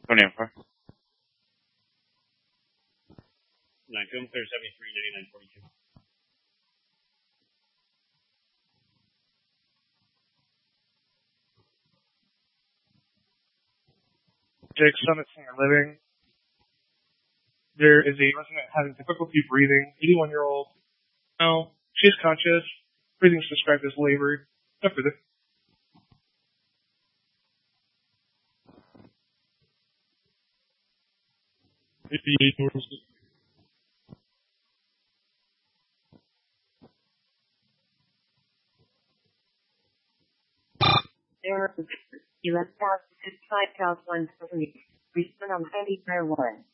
24. 9 film clear 73, 99, 42. Jake Summit Senior Living. There is a resident having difficulty breathing, 81-year-old. Now, she's conscious. Breathing's described as labored. After this. You left out 5,170. Respond on Heavy Fair 1.